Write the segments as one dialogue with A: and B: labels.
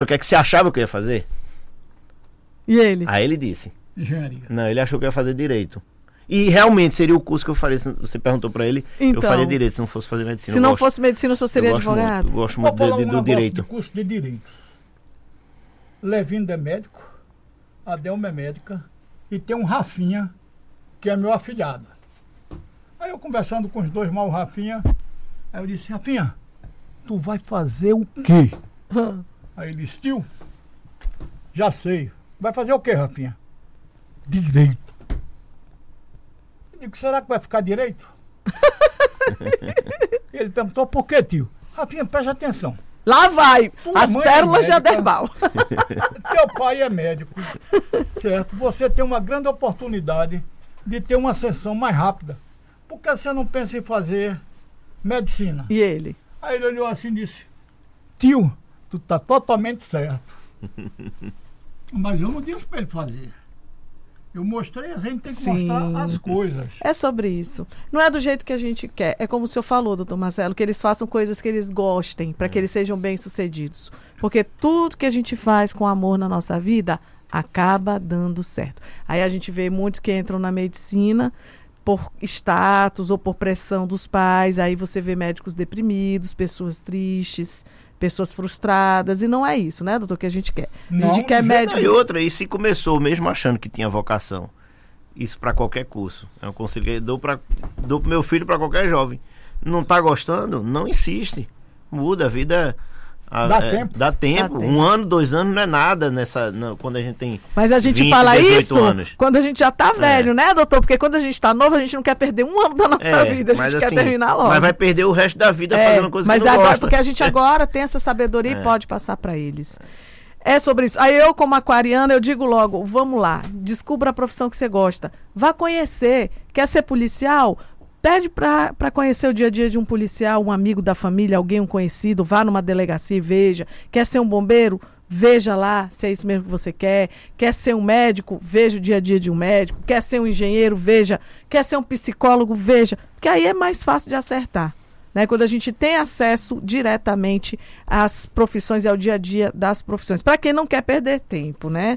A: que é que você achava que eu ia fazer?
B: E ele?
A: Aí ele disse.
C: Engenharia.
A: Não, ele achou que eu ia fazer direito. E realmente seria o curso que eu faria. Você perguntou pra ele, eu
B: Então,
A: faria direito se não fosse fazer medicina.
B: Se não fosse medicina, você seria
A: eu gosto
B: advogado?
A: Muito, eu gosto
C: Vou
A: muito
C: falar um
A: do
C: negócio
A: direito.
C: de curso de direito. Levindo é médico, a Delma é médica, e tem um Rafinha, que é meu afilhado. Aí eu conversando com os dois, mal o Rafinha, aí eu disse, Rafinha, tu vai fazer o quê? Aí ele disse, tio, já sei. Vai fazer o quê, Rafinha? Direito. Eu digo, será que vai ficar direito? Ele perguntou, por quê, tio? Rafinha, preste atenção.
B: Lá vai,
C: Tua
B: as
C: mãe
B: pérolas de
C: é médica.
B: Aderbal.
C: Teu pai é médico, certo? Você tem uma grande oportunidade de ter uma ascensão mais rápida. Por que você não pensa em fazer medicina?
B: E ele?
C: Aí ele olhou assim e disse, tio, tu tá totalmente certo. Mas eu não disse para ele fazer. Eu mostrei, a gente tem que
B: Sim.
C: mostrar as coisas.
B: É sobre isso. Não é do jeito que a gente quer. É como o senhor falou, doutor Marcelo, que eles façam coisas que eles gostem, para que eles sejam bem-sucedidos. Porque tudo que a gente faz com amor na nossa vida acaba dando certo. Aí a gente vê muitos que entram na medicina por status ou por pressão dos pais. Aí você vê médicos deprimidos, pessoas tristes, pessoas frustradas, e não é isso, né, doutor, que a gente quer. A gente
C: Não,
B: quer
C: de
B: médicos...
A: E outra, e se começou mesmo achando que tinha vocação, isso para qualquer curso. É um conselho que eu dou pro meu filho, para qualquer jovem. Não tá gostando? Não insiste. Muda, a vida...
C: Dá tempo.
A: Dá tempo.
B: Dá tempo.
A: 1 ano, 2 anos não é nada quando a gente tem.
B: Mas a gente
A: 20,
B: fala
A: 18
B: isso
A: anos.
B: quando a gente já tá velho, né, doutor? Porque quando a gente tá novo, a gente não quer perder 1 ano da nossa vida, a gente quer terminar logo.
A: Mas vai perder o resto da vida fazendo coisa
B: mas
A: que não
B: agora,
A: gosta.
B: porque a gente agora tem essa sabedoria e pode passar para eles. É sobre isso. Aí eu, como aquariana, eu digo logo, vamos lá, descubra a profissão que você gosta. Vá conhecer. Quer ser policial? Pede para conhecer o dia a dia de um policial, um amigo da família, alguém, um conhecido. Vá numa delegacia e veja. Quer ser um bombeiro? Veja lá se é isso mesmo que você quer. Quer ser um médico? Veja o dia a dia de um médico. Quer ser um engenheiro? Veja. Quer ser um psicólogo? Veja. Porque aí é mais fácil de acertar. Né? Quando a gente tem acesso diretamente às profissões e ao dia a dia das profissões. Para quem não quer perder tempo, né?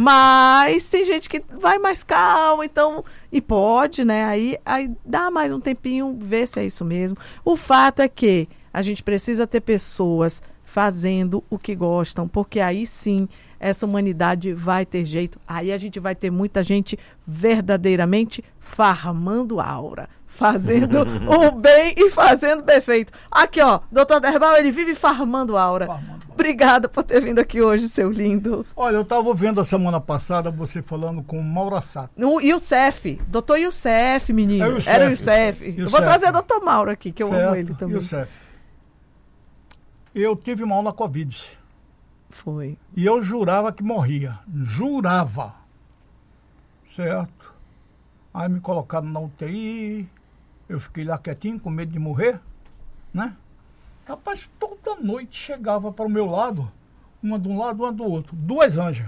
B: Mas tem gente que vai mais calma, então... E pode, né? Aí dá mais um tempinho, ver se é isso mesmo. O fato é que a gente precisa ter pessoas fazendo o que gostam, porque aí sim essa humanidade vai ter jeito. Aí a gente vai ter muita gente verdadeiramente farmando aura. Fazendo o bem e fazendo perfeito. Aqui, ó, doutor Aderbal, ele vive farmando aura. Obrigada por ter vindo aqui hoje, seu lindo.
C: Olha, eu estava vendo a semana passada você falando com o Mauro Sato.
B: O Youssef, doutor Youssef, menino.
C: É o Youssef,
B: Era o Youssef.
C: Youssef.
B: Eu vou trazer o doutor Mauro aqui, que eu
C: Certo?
B: amo ele também.
C: Youssef. Eu tive mal na Covid.
B: Foi.
C: E eu jurava que morria. Jurava. Certo? Aí me colocaram na UTI. Eu fiquei lá quietinho, com medo de morrer. Né? Rapaz, toda noite chegava para o meu lado, uma de um lado, uma do outro. 2 anjas.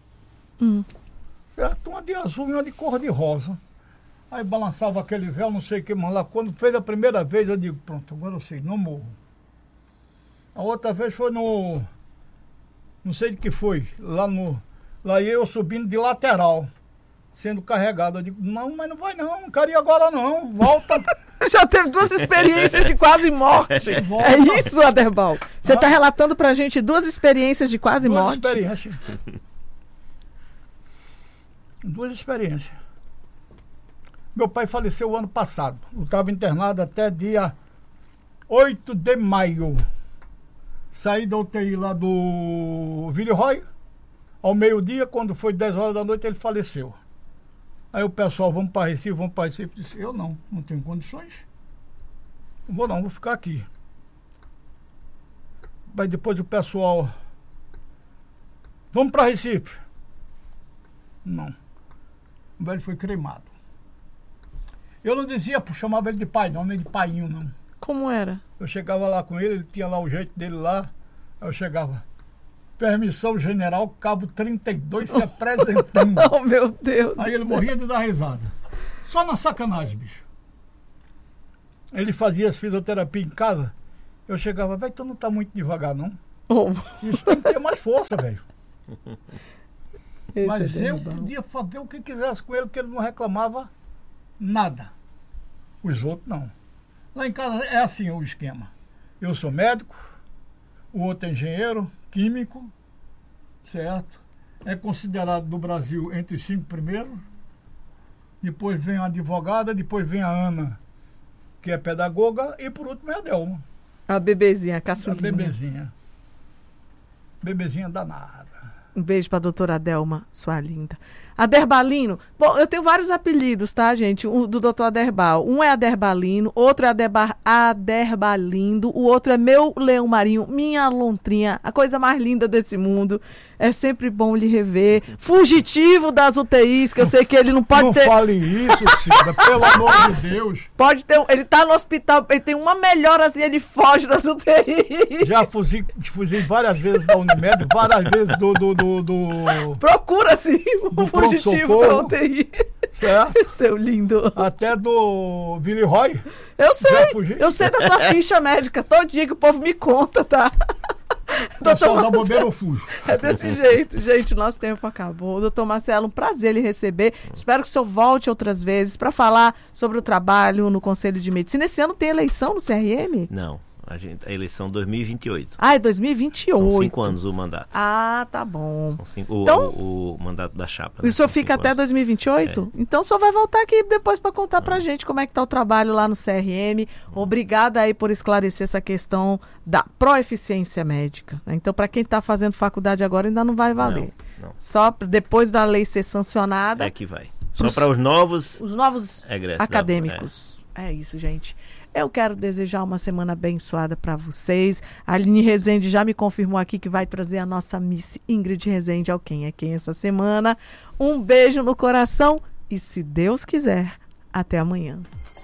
C: Certo? Uma de azul e uma de cor de rosa. Aí balançava aquele véu, não sei o que, mas lá quando fez a primeira vez, eu digo, pronto, agora eu sei, não morro. A outra vez foi no... Não sei de que foi. Lá eu subindo de lateral, sendo carregado. Eu digo, não, mas não vai não quero ir agora não, volta.
B: Já teve 2 experiências de quase morte.
C: Volta.
B: É isso, Aderbal. Você está relatando pra gente 2 experiências de quase
C: 2
B: morte.
C: experiências. 2 experiências. Meu pai faleceu o ano passado. Eu estava internado até dia 8 de maio. Saí da UTI lá do Villeroy. Ao meio-dia, quando foi 10 horas da noite, ele faleceu. Aí o pessoal, vamos para Recife, vamos para Recife. Eu disse, eu não tenho condições. Não vou ficar aqui. Aí depois o pessoal, vamos para Recife. Não. O velho foi cremado. Eu não dizia, chamava ele de pai, não, nem de paiinho, não.
B: Como era?
C: Eu chegava lá com ele tinha lá o jeito dele lá. Aí eu chegava, permissão general, cabo 32 se apresentando.
B: Oh, meu Deus.
C: Aí ele morria de dar risada. Só na sacanagem, bicho. Ele fazia as fisioterapias em casa. Eu chegava, velho, tu não tá muito devagar, não?
B: Oh.
C: Isso tem que ter mais força, velho.
B: Esse
C: Mas
B: é
C: eu
B: bom.
C: podia fazer o que quisesse com ele, porque ele não reclamava nada. Os outros não. Lá em casa é assim o esquema. Eu sou médico, o outro é engenheiro, químico, certo? É considerado no Brasil entre os 5 primeiros. Depois vem a advogada, depois vem a Ana, que é pedagoga, e por último é a Delma,
B: A bebezinha, a
C: a
B: caçulinha.
C: bebezinha. Bebezinha danada.
B: Um beijo pra doutora Adelma, sua linda. Aderbalino. Bom, eu tenho vários apelidos, tá, gente? O do doutor Aderbal. Um é Aderbalino, outro é Aderbalindo, o outro é meu leão marinho, minha lontrinha, a coisa mais linda desse mundo. É sempre bom lhe rever. Fugitivo das UTIs, que eu sei que ele não pode
C: Não
B: ter...
C: fale isso, Cida, pelo amor de Deus.
B: Pode ter... Ele tá no hospital, ele tem uma melhora assim, ele foge das UTIs.
C: Já fuzilei várias vezes da Unimed, várias vezes do
B: Procura-se o fugitivo da
C: pronto-socorro.
B: UTI.
C: certo?
B: Seu lindo.
C: Até do Vili Roy.
B: Eu sei,
C: fugi?
B: eu sei da tua ficha médica. Todo dia que o povo me conta, tá?
C: Pessoal da
B: Marcelo,
C: bobeira eu fujo.
B: é desse jeito. Gente, nosso tempo acabou. Doutor Marcelo, um prazer lhe receber. Espero que o senhor volte outras vezes para falar sobre o trabalho no Conselho de Medicina. Esse ano tem eleição no CRM?
A: Não, a eleição 2028.
B: Ah, é 2028.
A: São 5 anos o mandato.
B: Ah, tá bom.
A: São 5,
B: Então-
A: o mandato da chapa.
B: E o senhor fica até 2028? Então o senhor vai voltar aqui depois para contar pra gente como é que tá o trabalho lá no CRM. Obrigada aí por esclarecer essa questão da proeficiência médica. Então, para quem tá fazendo faculdade agora, ainda não vai valer.
A: Não.
B: Só depois da lei ser sancionada,
A: É que vai. Só para os novos
B: os novos
A: egressos.
B: acadêmicos. É isso, gente. Eu quero desejar uma semana abençoada para vocês. A Aline Rezende já me confirmou aqui que vai trazer a nossa Miss Ingrid Rezende ao Quem é Quem essa semana. Um beijo no coração e, se Deus quiser, até amanhã.